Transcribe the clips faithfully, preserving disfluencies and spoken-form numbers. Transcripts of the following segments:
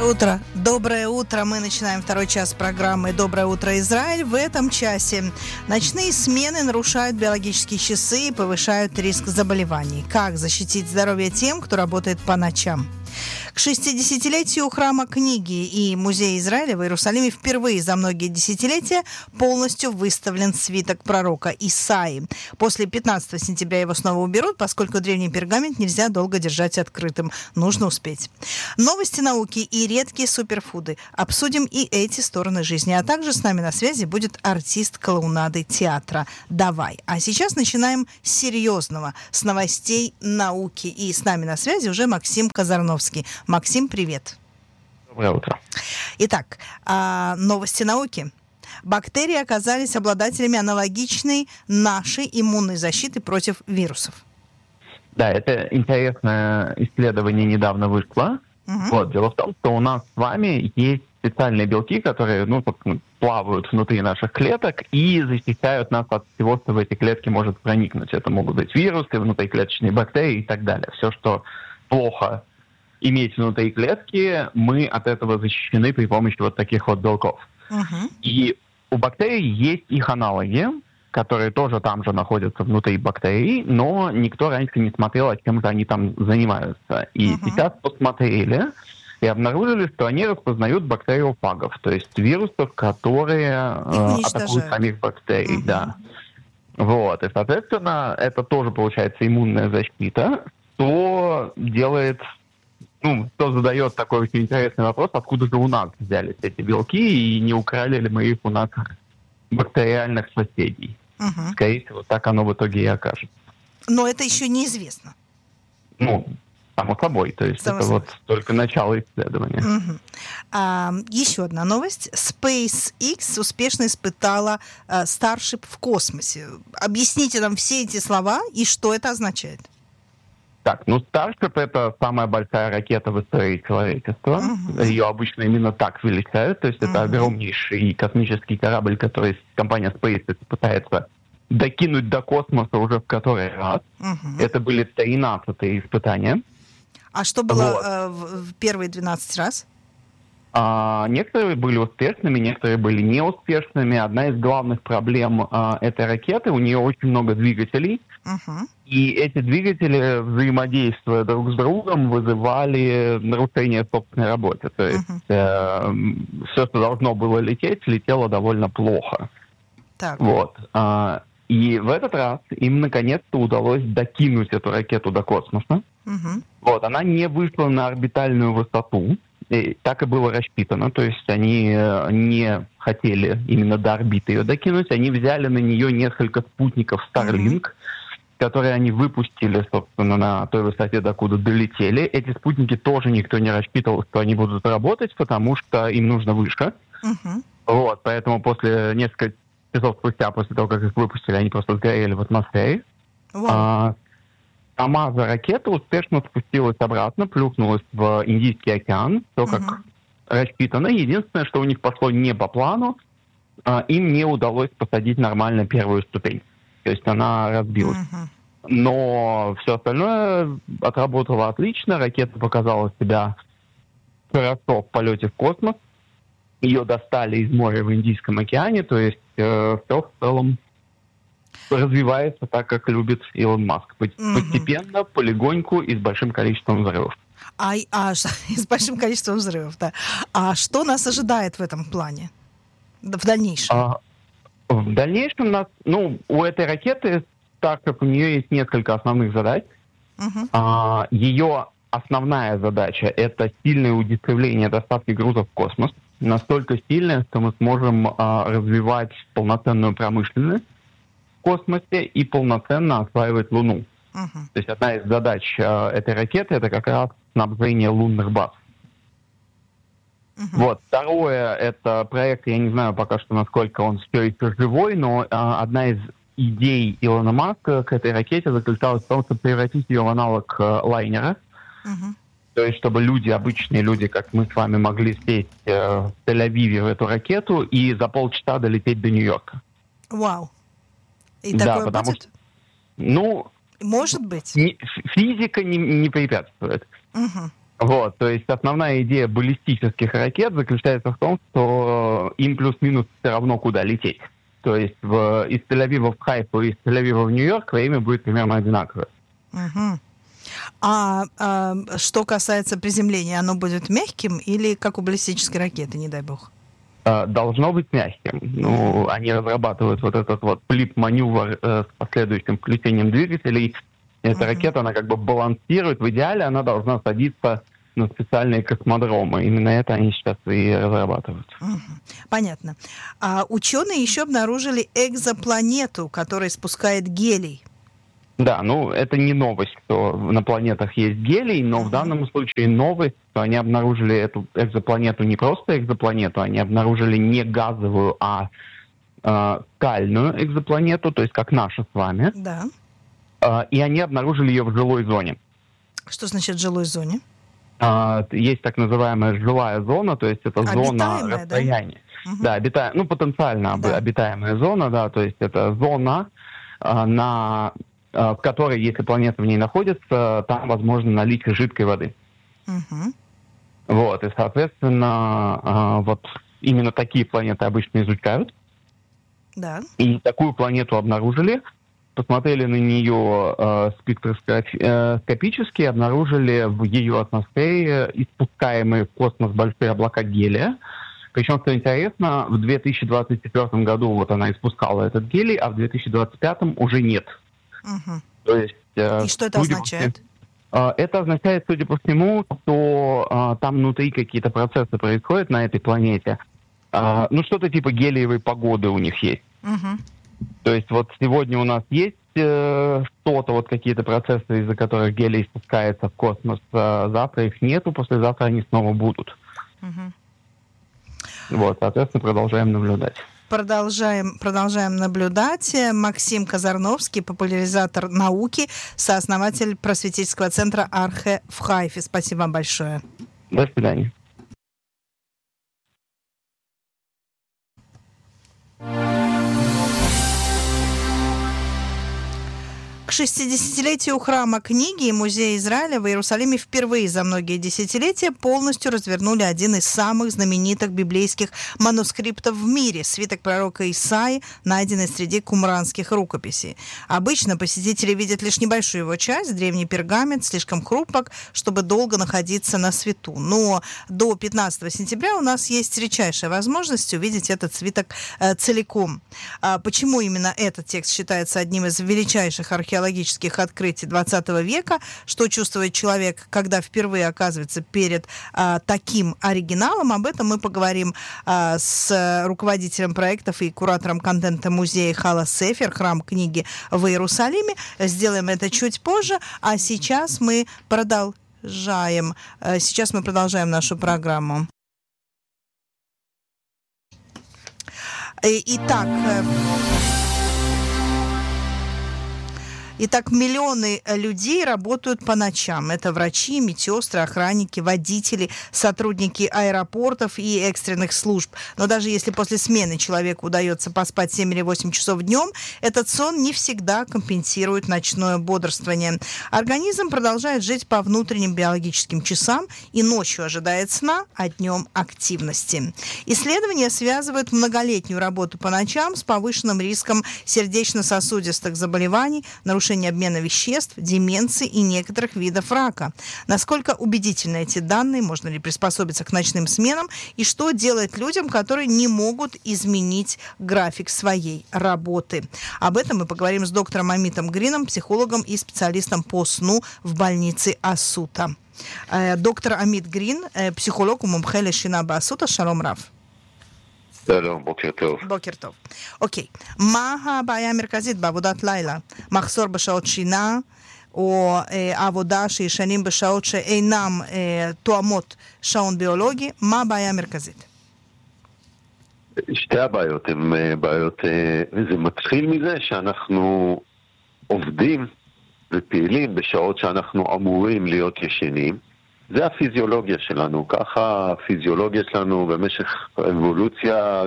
Утро. Доброе утро. Мы начинаем второй час программы «Доброе утро, Израиль». В этом часе ночные смены нарушают биологические часы и повышают риск заболеваний. Как защитить здоровье тем, кто работает по ночам? К шестидесятилетию храма книги и музея Израиля в Иерусалиме впервые за многие десятилетия полностью выставлен свиток пророка Исаии. После пятнадцатого сентября его снова уберут, поскольку древний пергамент нельзя долго держать открытым. Нужно успеть. Новости науки и редкие суперфуды. Обсудим и эти стороны жизни. А также с нами на связи будет артист клоунады театра «Давай». А сейчас начинаем с серьезного, с новостей науки. И с нами на связи уже Максим Казарновский. Максим, привет. Доброе утро. Итак, новости науки. Бактерии оказались обладателями аналогичной нашей иммунной защиты против вирусов. Да, это интересное исследование недавно вышло. Угу. Вот, дело в том, что у нас с вами есть специальные белки, которые ну, плавают внутри наших клеток и защищают нас от всего, что в эти клетки может проникнуть. Это могут быть вирусы, внутриклеточные бактерии и так далее. Все, что плохо иметь внутри клетки, мы от этого защищены при помощи вот таких вот белков. Uh-huh. И у бактерий есть их аналоги, которые тоже там же находятся внутри бактерий, но никто раньше не смотрел, чем же они там занимаются. И uh-huh. сейчас посмотрели и обнаружили, что они распознают бактериофагов, то есть вирусов, которые э, атакуют самих бактерий. Uh-huh. Да. Вот. И, соответственно, это тоже получается иммунная защита, что делает... Ну, кто задает такой очень интересный вопрос, откуда же у нас взялись эти белки и не украли ли мы их у нас бактериальных соседей. Угу. Скорее всего, так оно в итоге и окажется. Но это еще неизвестно. Ну, само собой. То есть само это собой. Вот только начало исследования. Угу. А, еще одна новость. SpaceX успешно испытала а, Starship в космосе. Объясните нам все эти слова и что это означает. Так, ну Starship — это самая большая ракета в истории человечества. Uh-huh. Ее обычно именно так величают. То есть uh-huh. это огромнейший космический корабль, который компания SpaceX пытается докинуть до космоса уже в который раз. Uh-huh. Это были тринадцатые испытания. А что было вот. э, в первые двенадцать раз? А, некоторые были успешными, некоторые были неуспешными. Одна из главных проблем а, этой ракеты — у нее очень много двигателей. Uh-huh. И эти двигатели, взаимодействуя друг с другом, вызывали нарушение в собственной работе. То есть uh-huh. э, все, что должно было лететь, летело довольно плохо. Так. Вот. А, и в этот раз им наконец-то удалось докинуть эту ракету до космоса. Uh-huh. Вот. Она не вышла на орбитальную высоту. И так и было рассчитано. То есть они не хотели именно до орбиты ее докинуть. Они взяли на нее несколько спутников Starlink, uh-huh. которые они выпустили, собственно, на той высоте, докуда долетели. Эти спутники тоже никто не рассчитывал, что они будут работать, потому что им нужно вышка. Uh-huh. Вот, поэтому после нескольких часов спустя, после того, как их выпустили, они просто сгорели в атмосфере. Wow. А, сама же ракета успешно спустилась обратно, плюхнулась в Индийский океан, все как uh-huh. рассчитано. Единственное, что у них пошло не по плану, а, им не удалось посадить нормально первую ступень. То есть она разбилась. Uh-huh. Но все остальное отработало отлично. Ракета показала себя хорошо в полете в космос. Ее достали из моря в Индийском океане. То есть э, все в целом развивается так, как любит Илон Маск. Uh-huh. Постепенно, полегоньку и с большим количеством взрывов. А, а, и с большим количеством взрывов, да. А что нас ожидает в этом плане? В дальнейшем? А... В дальнейшем нас, ну, у этой ракеты, так как у нее есть несколько основных задач, uh-huh. а, ее основная задача — это сильное удешевление доставки грузов в космос. Настолько сильное, что мы сможем а, развивать полноценную промышленность в космосе и полноценно осваивать Луну. Uh-huh. То есть одна из задач а, этой ракеты — это как раз снабжение лунных баз. Uh-huh. Вот. Второе, это проект, я не знаю пока что, насколько он все еще живой, но а, одна из идей Илона Маска к этой ракете заключалась в том, чтобы превратить ее в аналог а, лайнера. Uh-huh. То есть, чтобы люди, обычные люди, как мы с вами, могли сесть э, в Тель-Авиве в эту ракету и за полчаса долететь до Нью-Йорка. Вау. И да, такое потому будет? Что, ну... Может быть. Не, физика не, не препятствует. Uh-huh. Вот, то есть основная идея баллистических ракет заключается в том, что им плюс-минус все равно куда лететь. То есть в, из Тель-Авива в Хайфу и из Тель-Авива в Нью-Йорк время будет примерно одинаковое. Угу. А, а что касается приземления, оно будет мягким или как у баллистической ракеты, не дай бог? Должно быть мягким. Ну, они разрабатывают вот этот вот флип-маневр э, с последующим включением двигателей. Эта uh-huh. ракета, она как бы балансирует. В идеале она должна садиться на специальные космодромы. Именно это они сейчас и разрабатывают. Uh-huh. Понятно. А ученые еще обнаружили экзопланету, которая спускает гелий. Да, ну это не новость, что на планетах есть гелий, но uh-huh. в данном случае новость, что они обнаружили эту экзопланету не просто экзопланету, они обнаружили не газовую, а э, скальную экзопланету, то есть как наша с вами. Да. Э, и они обнаружили ее в жилой зоне. Что значит в жилой зоне? Э, есть так называемая жилая зона, то есть это обитаемая, зона расстояния. Да, uh-huh. да обита... ну потенциально да. обитаемая зона, да, то есть это зона э, на... в которой, если планета в ней находится, там возможно наличие жидкой воды. Uh-huh. Вот, и, соответственно, вот именно такие планеты обычно изучают. Да. И такую планету обнаружили, посмотрели на нее э, спектроскопически, обнаружили в ее атмосфере испускаемые в космос большие облака гелия. Причем, что интересно, в две тысячи двадцать четвёртом году вот она испускала этот гелий, а в две тысячи двадцать пятом уже нет. Угу. То есть, э, И что это означает? Э, это означает, судя по всему, что э, там внутри какие-то процессы происходят на этой планете. Э, ну, что-то типа гелиевой погоды у них есть. Угу. То есть вот сегодня у нас есть э, что-то, вот какие-то процессы, из-за которых гелий спускается в космос. А завтра их нету, послезавтра они снова будут. Угу. Вот, соответственно, продолжаем наблюдать. Продолжаем, продолжаем наблюдать. Максим Казарновский, популяризатор науки, сооснователь просветительского центра «Архе» в Хайфе. Спасибо вам большое. До свидания. К шестидесятилетию храма книги и музея Израиля в Иерусалиме впервые за многие десятилетия полностью развернули один из самых знаменитых библейских манускриптов в мире – свиток пророка Исаии, найденный среди кумранских рукописей. Обычно посетители видят лишь небольшую его часть, древний пергамент, слишком хрупок, чтобы долго находиться на свету. Но до пятнадцатого сентября у нас есть редчайшая возможность увидеть этот свиток э, целиком. А почему именно этот текст считается одним из величайших археологических археологических открытий двадцатого века, что чувствует человек, когда впервые оказывается перед а, таким оригиналом. Об этом мы поговорим а, с руководителем проектов и куратором контента музея Хала Сефер, храм книги в Иерусалиме. Сделаем это чуть позже, а сейчас мы продолжаем. Сейчас мы продолжаем нашу программу. Итак... Итак, миллионы людей работают по ночам. Это врачи, медсестры, охранники, водители, сотрудники аэропортов и экстренных служб. Но даже если после смены человеку удается поспать семь или восемь часов днем, этот сон не всегда компенсирует ночное бодрствование. Организм продолжает жить по внутренним биологическим часам и ночью ожидает сна, а днем активности. Исследования связывают многолетнюю работу по ночам с повышенным риском сердечно-сосудистых заболеваний, нарушения обмена веществ, деменции и некоторых видов рака. Насколько убедительны эти данные, можно ли приспособиться к ночным сменам и что делать людям, которые не могут изменить график своей работы. Об этом мы поговорим с доктором Амитом Грином, психологом и специалистом по сну в больнице Асута. Доктор Амит Грин, психолог ומומחה לשינה באסותא, שלום רב. שלום, בוקר טוב. בוקר טוב. אוקיי, מה הבעיה המרכזית בעבודת לילה? מחסור בשעות שינה, או אה, עבודה שישנים בשעות שאינם אה, תואמות שעון ביולוגי? מה הבעיה המרכזית? שתי הבעיות הן בעיות, זה מתחיל מזה שאנחנו עובדים ופעילים בשעות שאנחנו אמורים להיות ישנים. זה הפיזיולוגיה שלנו, ככה הפיזיולוגיה שלנו במשך האבולוציה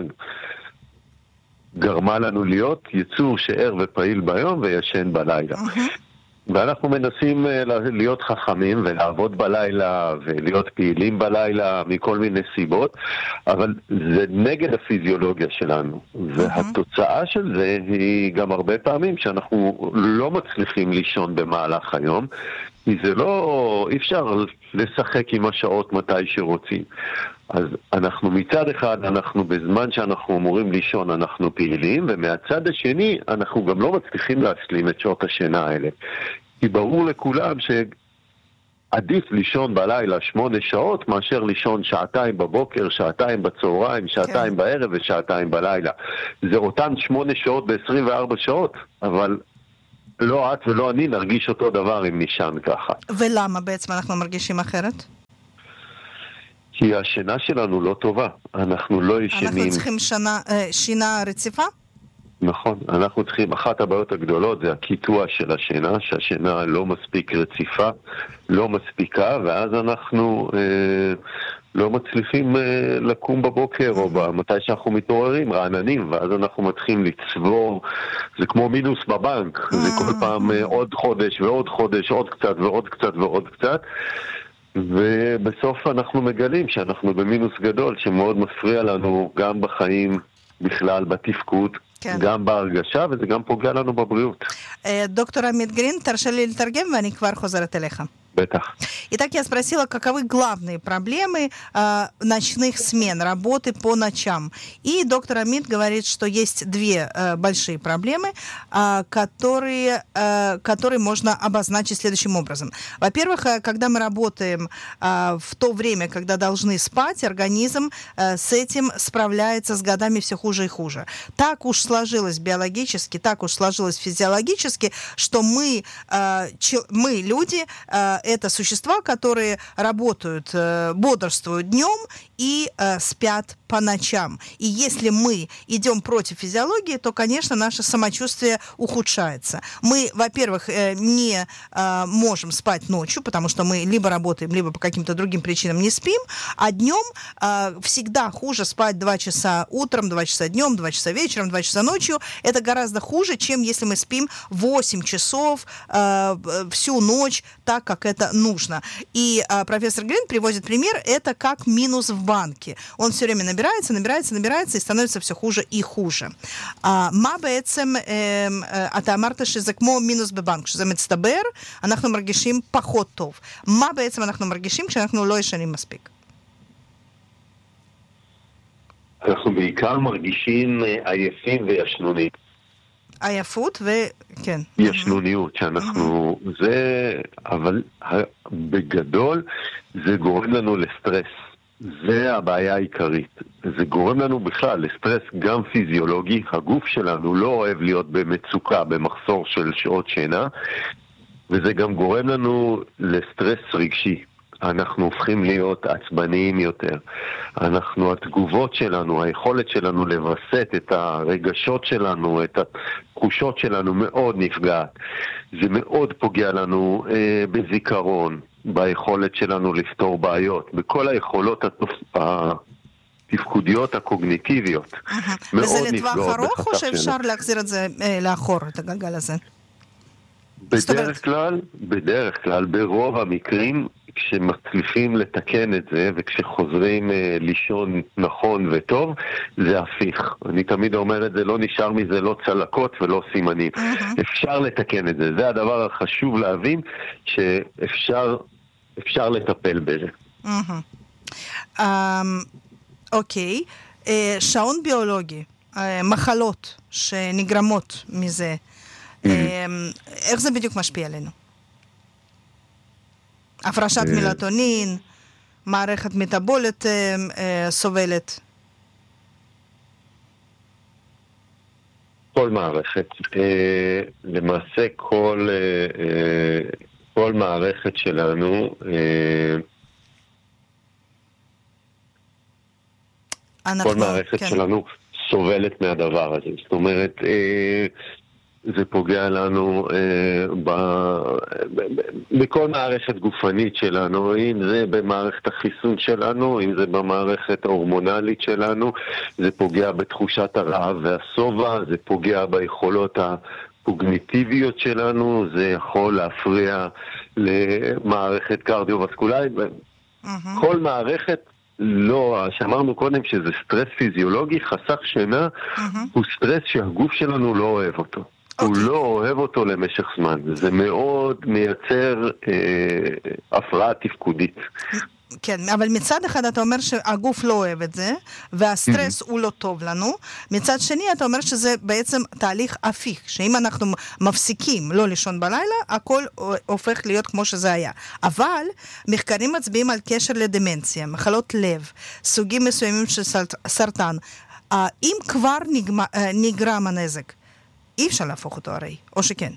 גרמה לנו להיות יצור שער ופעיל ביום וישן בלילה. Uh-huh. ואנחנו מנסים להיות חכמים ולעבוד בלילה ולהיות פעילים בלילה מכל מיני סיבות, אבל זה נגד הפיזיולוגיה שלנו. והתוצאה של זה היא גם הרבה פעמים שאנחנו לא מצליחים לישון במהלך היום, כי זה לא, אי אפשר לשחק עם השעות מתי שרוצים. אז אנחנו מצד אחד, אנחנו בזמן שאנחנו אמורים לישון, אנחנו פעילים, ומהצד השני, אנחנו גם לא מצליחים להשלים את שעות השינה האלה. כי ברור לכולם שעדיף לישון בלילה שמונה שעות, מאשר לישון שעתיים בבוקר, שעתיים בצהריים, שעתיים כן. בערב ושעתיים בלילה. זה אותן שמונה שעות ב-עשרים וארבע שעות, אבל לא את ולא אני נרגיש אותו דבר אם נשן ככה. ולמה בעצם אנחנו מרגישים אחרת? כי השינה שלנו לא טובה. אנחנו לא ישנים. אנחנו צריכים שנה, שינה רציפה? נכון. אנחנו צריכים, אחת הבעיות הגדולות זה הקיטוע של השינה, שהשינה לא מספיק רציפה, לא מספיקה, ואז אנחנו אה, לא מצליחים אה, לקום בבוקר, או במתי שאנחנו מתעוררים, רעננים, ואז אנחנו מתחילים לצבור, זה כמו מינוס בבנק, זה כל פעם אה, עוד חודש ועוד חודש, עוד קצת ועוד קצת ועוד קצת, ובסוף אנחנו מגלים שאנחנו במינוס גדול שמאוד מפריע לנו גם בחיים בכלל, בתפקוד, כן. גם בהרגשה, וזה גם פוגע לנו בבריאות. דוקטор Амит Грин, תרשה לי לתרגם ואני כבר חוזרת אליך. Бетах. Итак, я спросила, каковы главные проблемы э, ночных смен, работы по ночам. И доктор Амит говорит, что есть две э, большие проблемы, э, которые, э, которые можно обозначить следующим образом. Во-первых, э, когда мы работаем э, в то время, когда должны спать, организм э, с этим справляется с годами все хуже и хуже. Так уж сложилось биологически, так уж сложилось физиологически, что мы, э, че, мы люди, э, это существа, которые работают, э, бодрствуют днем и э, спят по ночам. И если мы идем против физиологии, то, конечно, наше самочувствие ухудшается. Мы, во-первых, э, не э, можем спать ночью, потому что мы либо работаем, либо по каким-то другим причинам не спим, а днем э, всегда хуже спать два часа утром, два часа днем, два часа вечером, два часа ночью. Это гораздо хуже, чем если мы спим восемь часов э, всю ночь, так, как это нужно. И э, профессор Грин приводит пример, это как минус в банке. Он все время набирается, набирается, набирается и становится все хуже и хуже. מה בעצם, אתה אמרת שזה כמו מינוס בבנק, שזה מצטבר, אנחנו מרגישים פחות טוב. מה בעצם אנחנו מרגישים כשאנחנו לא ישנים מספיק? אנחנו בעיקר מרגישים עייפים וישנונים. עייפות וכן. ישנוניות, שאנחנו, זה, אבל בגדול זה גורם לנו לסטרס. זה הבעיה העיקרית. זה גורם לנו בכלל לסטרס גם פיזיולוגי. הגוף שלנו לא אוהב להיות במצוקה, במחסור של שעות שינה, וזה גם גורם לנו לסטרס רגשי. אנחנו הופכים להיות עצבניים יותר. אנחנו, התגובות שלנו, היכולת שלנו לבסט את הרגשות שלנו, את התחושות שלנו מאוד נפגעת. זה מאוד פוגע לנו אה, בזיכרון, ביכולת שלנו לפתור בעיות, בכל היכולות התפקודיות הקוגניטיביות. וזה לטווח ארוך או שאפשר להחזיר את זה לאחור, את הגלגל הזה? בדרך כלל, בדרך כלל, ברוב המקרים, כשמצליחים לתקן את זה, וכשחוזרים אה, לישון נכון וטוב, זה הפיך. אני תמיד אומר את זה, לא נשאר מזה לא צלקות ולא סימנים. Uh-huh. אפשר לתקן את זה. זה הדבר החשוב להבין, שאפשר אפשר לטפל בזה. Uh-huh. um, אוקיי. uh, שעון ביולוגי, uh, מחלות שנגרמות מזה, uh, איך זה בדיוק משפיע עלינו? הפרשת מלטונין, מערכת מטאבולית סובלת. כל מערכת. למעשה כל, כל מערכת שלנו כל מערכת שלנו סובלת מהדבר הזה. זאת אומרת, זה פוגע לנו אה, ב, ב, ב, בכל מערכת גופנית שלנו, אם זה במערכת החיסון שלנו, אם זה במערכת ההורמונלית שלנו, זה פוגע בתחושת הרעב והסובה, זה פוגע ביכולות הקוגניטיביות שלנו, זה יכול להפריע למערכת קרדיו-וסקולרית, mm-hmm. כל מערכת, לא, שאמרנו קודם שזה סטרס פיזיולוגי, חסך שינה, mm-hmm. הוא סטרס שהגוף שלנו לא אוהב אותו. Okay. הוא לא אוהב אותו למשך זמן. זה מאוד מייצר אה, הפרעה תפקודית. כן, אבל מצד אחד אתה אומר שהגוף לא אוהב את זה, והסטרס הוא לא טוב לנו. מצד שני אתה אומר שזה בעצם תהליך הפיך, שאם אנחנו מפסיקים לא לישון בלילה, הכל הופך להיות כמו שזה היה. אבל מחקרים מצביעים על קשר לדמנציה, מחלות לב, סוגים מסוימים של סרטן. אם כבר נגרם הנזק, אי אפשר להפוך אותו הרי, או שכן?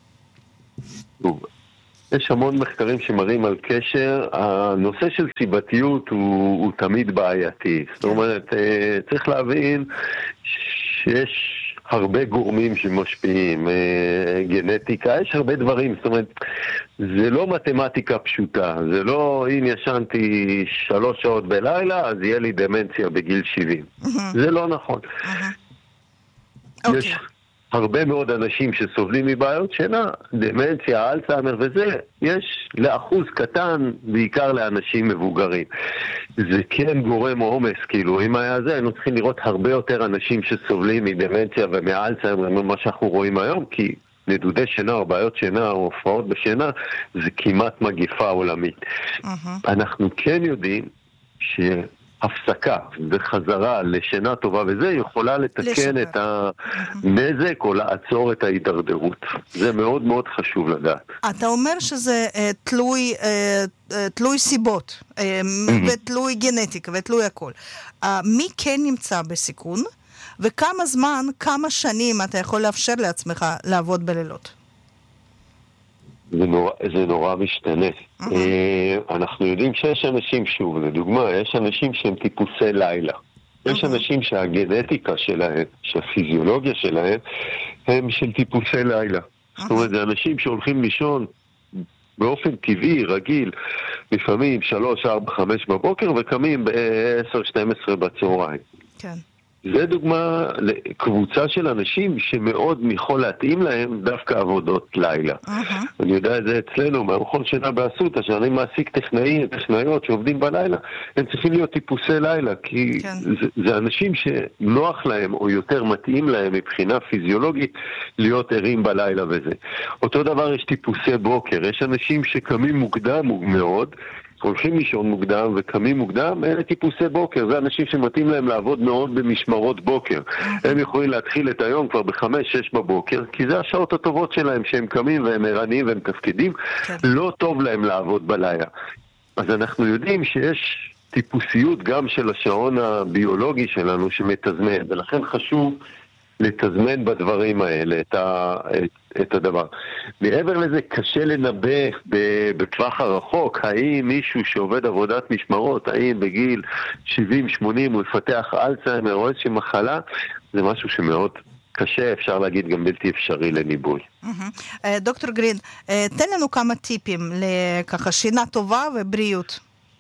יש המון מחקרים שמראים על קשר. הנושא של סיבתיות הוא, הוא תמיד בעייתי. זאת אומרת, צריך להבין שיש הרבה גורמים שמשפיעים. גנטיקה, יש הרבה דברים. זאת אומרת, זה לא מתמטיקה פשוטה. זה לא, אם ישנתי שלוש שעות בלילה, אז יהיה לי דמנציה בגיל שבעים. זה לא נכון. יש הרבה מאוד אנשים שסובלים מבעיות שינה, דמנציה, אלצהיימר וזה, יש לאחוז קטן, בעיקר לאנשים מבוגרים. זה כן גורם עומס, כאילו, אם היה זה, היינו צריכים לראות הרבה יותר אנשים שסובלים מדמנציה ומאלצהיימר, ממה שאנחנו רואים היום, כי נדודי שינה או בעיות שינה או הפרעות בשינה, זה כמעט מגיפה עולמית. Uh-huh. אנחנו כן יודעים ש... הפסקה וחזרה לשינה טובה וזה יכולה לתקן לשפר. את הנזק או לעצור את ההידרדרות. זה מאוד מאוד חשוב לדעת. אתה אומר שזה uh, תלוי, uh, uh, תלוי סיבות uh, mm-hmm. ותלוי גנטיקה ותלוי הכל. Uh, מי כן נמצא בסיכון וכמה זמן, כמה שנים אתה יכול לאפשר לעצמך לעבוד בלילות? זה נורא, זה נורא משתנה. Uh-huh. אנחנו יודעים שיש אנשים, שוב, לדוגמה, יש אנשים שהם טיפוסי לילה. Uh-huh. יש אנשים שהגנטיקה שלהם, שהפיזיולוגיה שלהם, הם של טיפוסי לילה. Uh-huh. זאת אומרת, זה אנשים שהולכים לישון באופן טבעי, רגיל, לפעמים שלוש, ארבע, חמש בבוקר, וקמים ב-עשר, שתים עשרה בצהריים. כן. זה דוגמה לקבוצה של אנשים שמאוד יכול להתאים להם דווקא עבודות לילה. Uh-huh. אני יודע את זה אצלנו, מהמכון שינה באסותא, שאני מעסיק טכנאים, טכנאיות שעובדים בלילה, הם צריכים להיות טיפוסי לילה, כי כן. זה, זה אנשים שנוח להם או יותר מתאים להם מבחינה פיזיולוגית להיות ערים בלילה וזה. אותו דבר יש טיפוסי בוקר, יש אנשים שקמים מוקדם מאוד, הולכים לישון מוקדם וקמים מוקדם, אלה טיפוסי בוקר, זה אנשים שמתאים להם לעבוד מאוד במשמרות בוקר. הם יכולים להתחיל את היום כבר בחמש, שש בבוקר, כי זה השעות הטובות שלהם שהם קמים והם ערניים והם תפקידים, לא טוב להם לעבוד בלילה. אז אנחנו יודעים שיש טיפוסיות גם של השעון הביולוגי שלנו שמתזמן, ולכן חשוב לתזמן בדברים האלה את, ה, את, את הדבר. מעבר לזה קשה לנבא בטווח הרחוק, האם מישהו שעובד עבודת משמרות, האם בגיל שבעים שמונים הוא יפתח אלצהיימר או איזושהי מחלה, זה משהו שמאוד קשה, אפשר להגיד גם בלתי אפשרי לניבוי. דוקטור גרין, תן לנו כמה טיפים לככה שינה טובה ובריאות.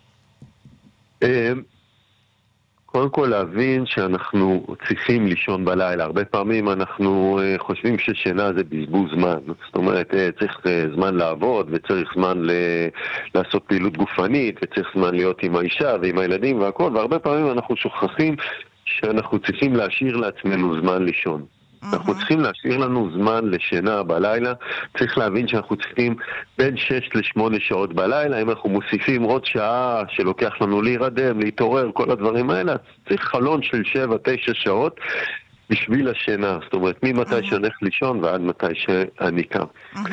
קודם כל להבין שאנחנו צריכים לישון בלילה. הרבה פעמים אנחנו חושבים ששינה זה בזבוז זמן. זאת אומרת, צריך זמן לעבוד וצריך זמן ל- לעשות פעילות גופנית וצריך זמן להיות עם האישה ועם הילדים והכל, והרבה פעמים אנחנו שוכחים שאנחנו צריכים להשאיר לעצמנו זמן לישון. אנחנו צריכים להשאיר לנו זמן לשינה בלילה. צריך להבין שאנחנו צריכים בין שש לשמונה שעות בלילה. אם אנחנו מוסיפים עוד שעה שלוקח לנו להירדם, להתעורר, כל הדברים האלה, צריך חלון של שבע, תשע שעות בשביל השינה. זאת אומרת, ממתי שהולך לישון ועד מתי שאני קם.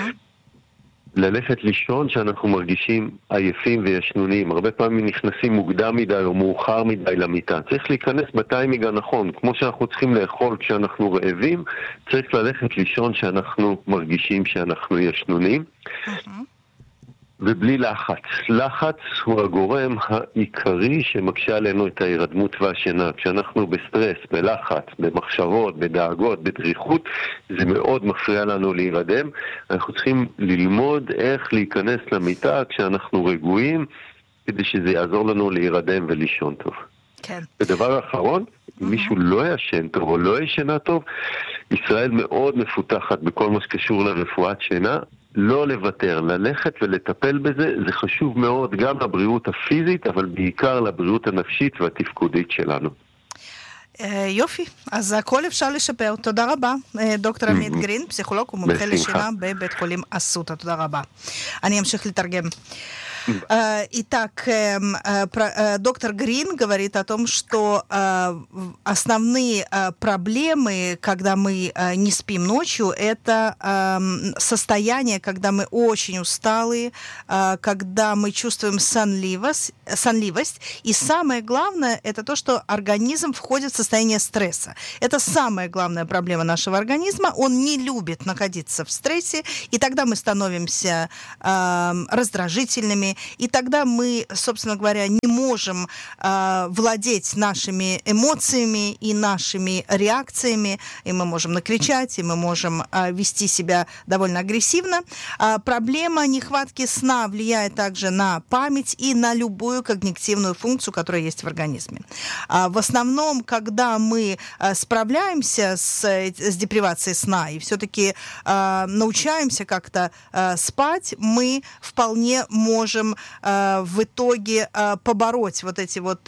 ללכת לישון שאנחנו מרגישים עייפים וישנונים. הרבה פעמים נכנסים מוקדם מדי או מאוחר מדי למיטה. צריך להיכנס בטיימינג הנכון. כמו שאנחנו צריכים לאכול כשאנחנו רעבים, צריך ללכת לישון שאנחנו מרגישים שאנחנו ישנונים. Mm-hmm. ובלי לחץ. לחץ הוא הגורם העיקרי שמקשה עלינו את ההירדמות והשינה. כשאנחנו בסטרס, בלחץ, במחשבות, בדאגות, בדריכות, זה מאוד מפריע לנו להירדם. אנחנו צריכים ללמוד איך להיכנס למיטה כשאנחנו רגועים, כדי שזה יעזור לנו להירדם ולישון טוב. כן. ודבר האחרון, אם מישהו לא ישן טוב או לא ישנה טוב, ישראל מאוד מפותחת בכל מה שקשור לרפואת שינה, לא לוותר, ללכת ולטפל בזה, זה חשוב מאוד גם לבריאות הפיזית, אבל בעיקר לבריאות הנפשית והתפקודית שלנו. יופי, אז הכל אפשר לשפר. תודה רבה, דוקטור עמית גרין, פסיכולוג ומומחה לשינה בבית חולים אסותא. תודה רבה. אני אמשיך לתרגם. Итак, доктор Грин говорит о том, что основные проблемы, когда мы не спим ночью, это состояние, когда мы очень усталые, когда мы чувствуем сонливость, сонливость. И самое главное, это то, что организм входит в состояние стресса. Это самая главная проблема нашего организма. Он не любит находиться в стрессе, и тогда мы становимся раздражительными, и тогда мы, собственно говоря, не можем э, владеть нашими эмоциями и нашими реакциями, и мы можем накричать, и мы можем э, вести себя довольно агрессивно. Э, проблема нехватки сна влияет также на память и на любую когнитивную функцию, которая есть в организме. Э, в основном, когда мы э, справляемся с, с депривацией сна и все-таки э, научаемся как-то э, спать, мы вполне можем в итоге побороть вот эти вот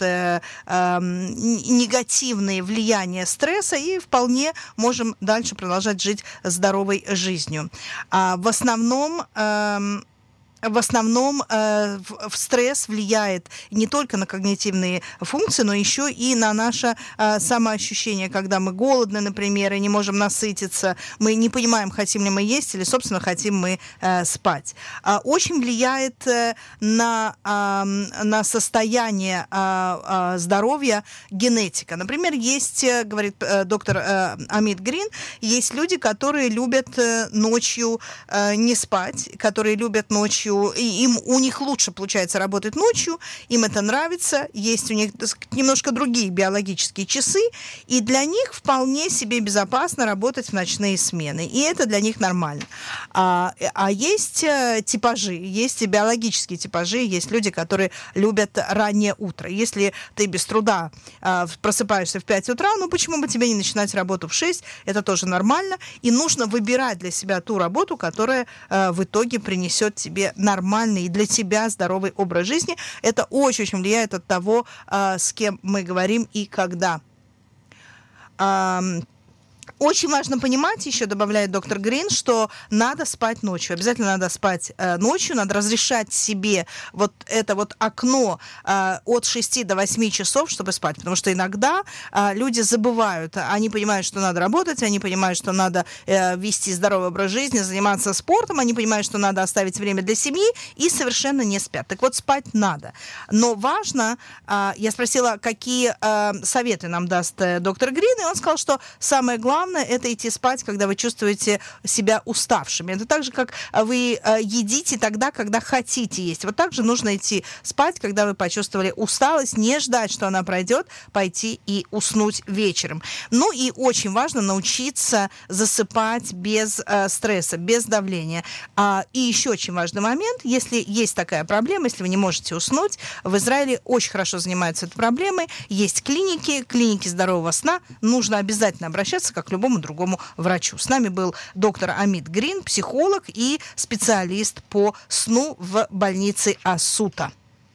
негативные влияния стресса и вполне можем дальше продолжать жить здоровой жизнью. В основном В основном э, в, в стресс влияет не только на когнитивные функции, но еще и на наше э, самоощущение, когда мы голодны, например, и не можем насытиться, мы не понимаем, хотим ли мы есть или, собственно, хотим мы э, спать. Э, очень влияет э, на, э, на состояние э, э, здоровья генетика. Например, есть, э, говорит э, доктор э, Амит Грин, есть люди, которые любят э, ночью э, не спать, которые любят ночью, и им, у них лучше получается работать ночью, им это нравится, есть у них немножко другие биологические часы, и для них вполне себе безопасно работать в ночные смены, и это для них нормально. А, а есть типажи, есть и биологические типажи, есть люди, которые любят раннее утро. Если ты без труда а, просыпаешься в пять утра, ну почему бы тебе не начинать работу в шесть? Это тоже нормально, и нужно выбирать для себя ту работу, которая а, в итоге принесет тебе нормальный и для тебя здоровый образ жизни. Это очень-очень влияет от того, с кем мы говорим и когда. Очень важно понимать, еще добавляет доктор Грин, что надо спать ночью. Обязательно надо спать э, ночью, надо разрешать себе вот это вот окно э, от шести до восьми часов, чтобы спать. Потому что иногда э, люди забывают, они понимают, что надо работать, они понимают, что надо э, вести здоровый образ жизни, заниматься спортом, они понимают, что надо оставить время для семьи и совершенно не спят. Так вот, спать надо. Но важно, э, я спросила, какие э, советы нам даст э, доктор Грин, и он сказал, что самое главное это идти спать, когда вы чувствуете себя уставшими. Это так же, как вы едите тогда, когда хотите есть. Вот так же нужно идти спать, когда вы почувствовали усталость, не ждать, что она пройдет, пойти и уснуть вечером. Ну и очень важно научиться засыпать без э, стресса, без давления. А, и еще очень важный момент, если есть такая проблема, если вы не можете уснуть, в Израиле очень хорошо занимаются этой проблемой, есть клиники, клиники здорового сна, нужно обязательно обращаться как к любому другому врачу. С нами был доктор Амит Грин, психолог и специалист по сну в больнице Асута.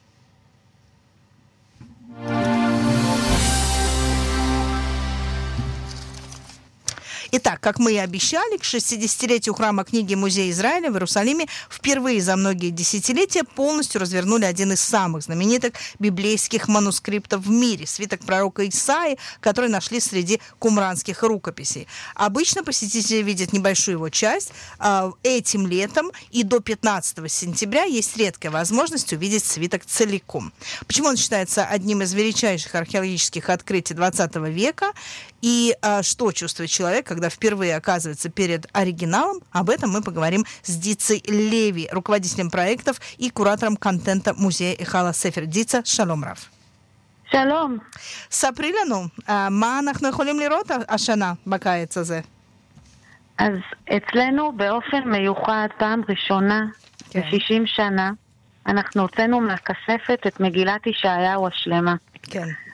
Итак, как мы и обещали, к шестидесятилетию храма книги Музея Израиля в Иерусалиме впервые за многие десятилетия полностью развернули один из самых знаменитых библейских манускриптов в мире, свиток пророка Исаии, который нашли среди кумранских рукописей. Обычно посетители видят небольшую его часть. Этим летом и до пятнадцатого сентября есть редкая возможность увидеть свиток целиком. Почему он считается одним из величайших археологических открытий двадцатого века? И а, что чувствует человек, когда впервые оказывается перед оригиналом? Об этом мы поговорим с Дицей Леви, руководителем проектов и куратором контента музея Эхала Сефер. Дица, шалом рав. שלום. ספרי לנו, מה אנחנו יכולים לראות השנה בקיץ הזה? אז אצלנו באופן מיוחד, פעם ראשונה, כן. ב-שישים שנה, אנחנו הוצאנו מהכספת את מגילת ישעיהו השלמה. כן.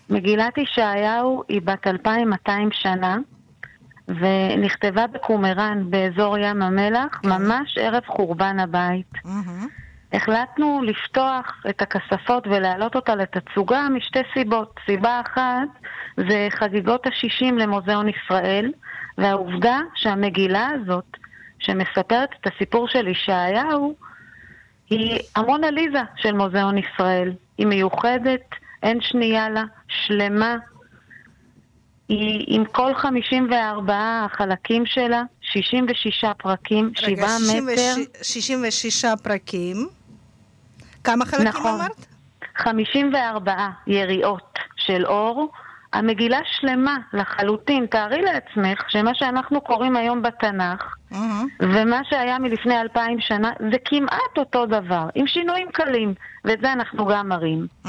מגילת ישעיהו היא בת אלפיים מאתיים שנה, ונכתבה בקומראן באזור ים המלח, ממש ערב חורבן הבית. החלטנו לפתוח את הכספות ולהעלות אותה לתצוגה משתי סיבות. סיבה אחת זה חגיגות השישים למוזיאון ישראל, והעובדה שהמגילה הזאת, שמספרת את הסיפור של ישעיהו, היא המונליזה של מוזיאון ישראל. היא מיוחדת, אין שנייה לה, שלמה. היא עם כל חמישים וארבעה החלקים שלה, שישים ושישה פרקים, שבעה מטר. שישים ושישה פרקים. כמה חלקים נכון. אמרת? חמישים וארבעה יריעות של אור. המגילה שלמה לחלוטין. תארי לעצמך שמה שאנחנו קוראים היום בתנ"ך, uh-huh. ומה שהיה מלפני אלפיים שנה, זה כמעט אותו דבר, עם שינויים קלים, ואת זה אנחנו גם מראים. Uh-huh.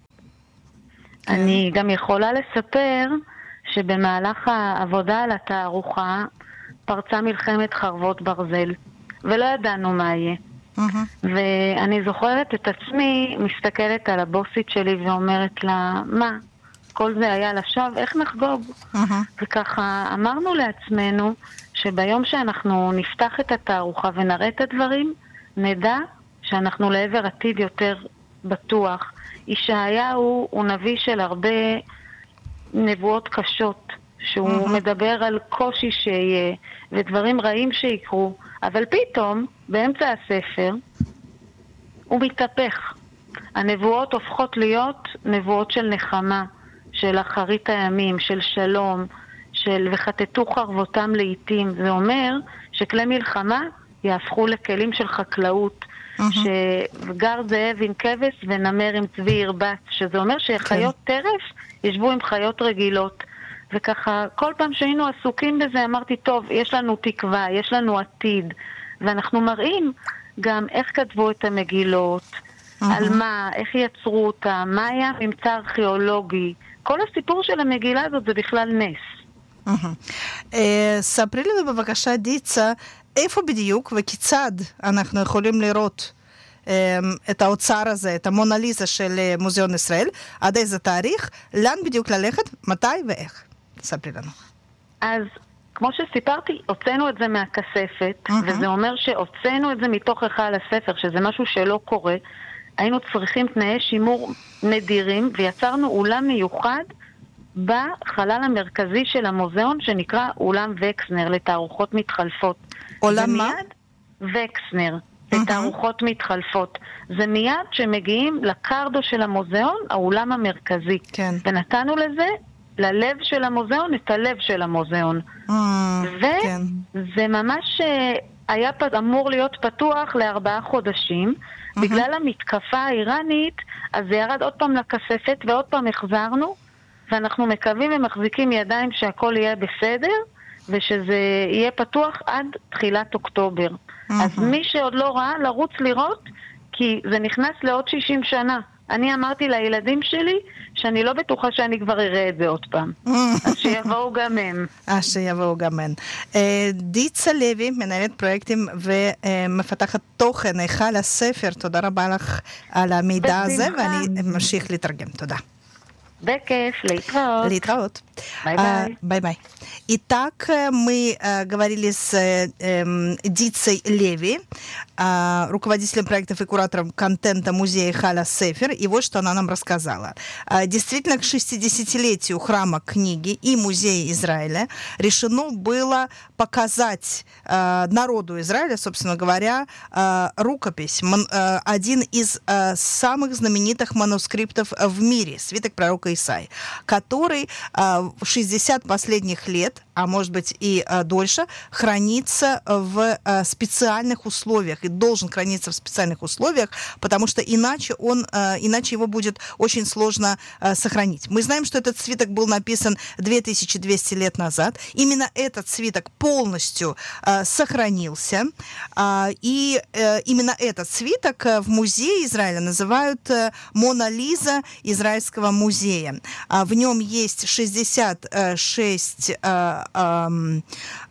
אני גם יכולה לספר שבמהלך העבודה על התערוכה פרצה מלחמת חרבות ברזל, ולא ידענו מה יהיה. Uh-huh. ואני זוכרת את עצמי מסתכלת על הבוסית שלי ואומרת לה, מה? כל זה היה לשווא, איך נחגוג? Uh-huh. וככה אמרנו לעצמנו שביום שאנחנו נפתח את התערוכה ונראה את הדברים, נדע שאנחנו לעבר עתיד יותר בטוח. ישעיהו הוא נביא של הרבה נבואות קשות, שהוא uh-huh. מדבר על קושי שיהיה ודברים רעים שיקרו, אבל פתאום, באמצע הספר, הוא מתהפך. הנבואות הופכות להיות נבואות של נחמה, של אחרית הימים, של שלום, של וחטטו חרבותם לעתים. זה אומר שכלי מלחמה יהפכו לכלים של חקלאות, uh-huh. שגר זאב עם כבש ונמר עם צבי ירבץ, שזה אומר שחיות okay. טרף ישבו עם חיות רגילות. וככה כל פעם שהיינו עסוקים בזה אמרתי, טוב, יש לנו תקווה, יש לנו עתיד, ואנחנו מראים גם איך כתבו את המגילות, uh-huh. על מה, איך יצרו אותה, מה היה ממצא ארכיאולוגי. כל הסיפור של המגילה הזאת זה בכלל נס. ספרי לנו בבקשה דיצה, איפה בדיוק וכיצד אנחנו יכולים לראות את האוצר הזה, את המונליזה של מוזיאון ישראל, עד איזה תאריך, לאן בדיוק ללכת, מתי ואיך? ספרי לנו. אז כמו שסיפרתי, הוצאנו את זה מהכספת, וזה אומר שהוצאנו את זה מתוך היכל הספר, שזה משהו שלא קורה. היינו צריכים תנאי שימור נדירים, ויצרנו אולם מיוחד בחלל המרכזי של המוזיאון, שנקרא אולם וקסנר, לתערוכות מתחלפות. עולם מה? וקסנר, לתערוכות מתחלפות. זה מיד שמגיעים לקרדו של המוזיאון, האולם המרכזי. כן. ונתנו לזה, ללב של המוזיאון, את הלב של המוזיאון. וזה ממש היה אמור להיות פתוח לארבעה חודשים, בגלל המתקפה האיראנית, אז זה ירד עוד פעם לכספת ועוד פעם החזרנו, ואנחנו מקווים ומחזיקים ידיים שהכל יהיה בסדר, ושזה יהיה פתוח עד תחילת אוקטובר. אז מי שעוד לא ראה, לרוץ לראות, כי זה נכנס לעוד שישים שנה. אני אמרתי לילדים שלי שאני לא בטוחה שאני כבר אראה את זה עוד פעם. אז שיבואו גם הם. אה, שיבואו גם הם. דיצה לוי, מנהלת פרויקטים ומפתחת תוכן, היכל הספר, תודה רבה לך על המידע הזה, ואני ממשיך לתרגם. תודה. בכיף, להתראות. להתрאות. Бай-бай. Бай-бай. Итак, мы э, говорили с э, э, Дицей Леви, э, руководителем проектов и куратором контента музея Халя Сефер, и вот что она нам рассказала. Э, действительно, к шестидесятилетию храма книги и музея Израиля решено было показать э, народу Израиля, собственно говоря, э, рукопись, мон, э, один из э, самых знаменитых манускриптов в мире, свиток пророка Исаии, который э, шестьдесят последних лет, а может быть и э, дольше, хранится в э, специальных условиях и должен храниться в специальных условиях, потому что иначе, он, э, иначе его будет очень сложно э, сохранить. Мы знаем, что этот свиток был написан две тысячи двести лет назад. Именно этот свиток полностью э, сохранился. Э, и э, именно этот свиток э, в музее Израиля называют э, «Мона Лиза» Израильского музея. Э, в нем есть шестьдесят шесть э, э,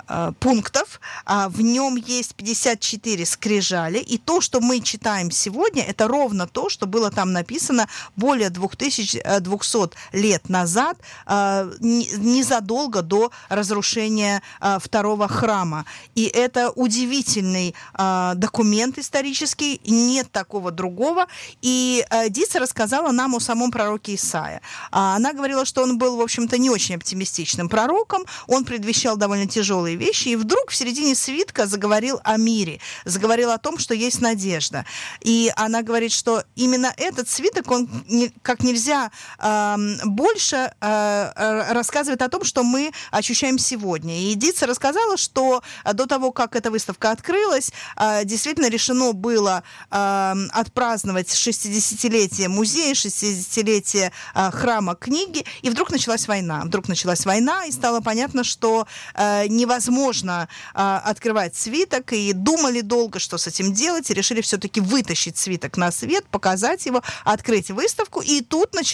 пунктов. В нем есть пятьдесят четыре скрижали. И то, что мы читаем сегодня, это ровно то, что было там написано более две тысячи двести лет назад, незадолго до разрушения второго храма. И это удивительный документ исторический, нет такого другого. И Дица рассказала нам о самом пророке Исаия. Она говорила, что он был, в общем-то, не очень оптимистичным пророком, он предвещал довольно тяжелые вещи, и вдруг в середине свитка заговорил о мире, заговорил о том, что есть надежда. И она говорит, что именно этот свиток, он как нельзя э, больше э, рассказывает о том, что мы ощущаем сегодня. И Дица рассказала, что до того, как эта выставка открылась, э, действительно решено было э, отпраздновать шестидесятилетие музея, шестидесятилетие э, храма книги, и вдруг началась война. Вдруг началась война, и стало понятно, что э, невозможно э, открывать свиток, и думали долго, что с этим делать, и решили все-таки вытащить свиток на свет, показать его, открыть выставку, и тут началась